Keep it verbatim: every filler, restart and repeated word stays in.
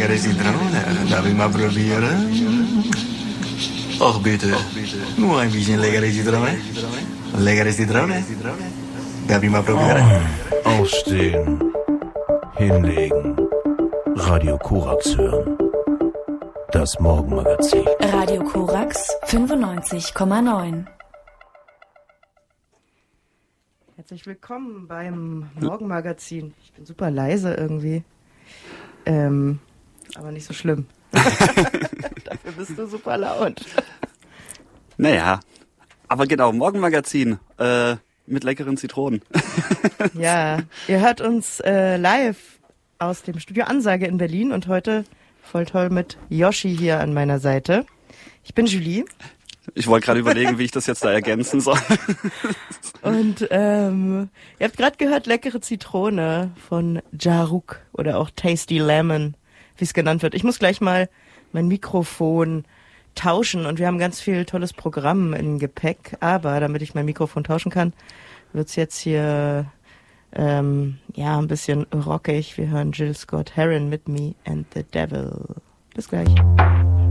leckere Zitrone. Darf ich mal probieren? Ach bitte, nur ein bisschen leckere Zitrone. Leckere Zitrone. Darf ich mal probieren? Oh, aufstehen, hinlegen, Radio Korax hören. Das Morgenmagazin. Radio Korax fünfundneunzig Komma neun. Herzlich willkommen beim Morgenmagazin. Ich bin super leise irgendwie. Ähm, aber nicht so schlimm. Dafür bist du super laut. Naja, aber genau, Morgenmagazin äh, mit leckeren Zitronen. Ja, ihr hört uns äh, live aus dem Studio Ansage in Berlin und heute voll toll mit Yoshi hier an meiner Seite. Ich bin Julie. Ich wollte gerade überlegen, wie ich das jetzt da ergänzen soll. Und ähm, ihr habt gerade gehört, leckere Zitrone von Jaruk oder auch Tasty Lemon, wie es genannt wird. Ich muss gleich mal mein Mikrofon tauschen und wir haben ganz viel tolles Programm im Gepäck. Aber damit ich mein Mikrofon tauschen kann, wird's jetzt hier ähm, ja ein bisschen rockig. Wir hören Jill Scott Heron mit Me and the Devil. Bis gleich.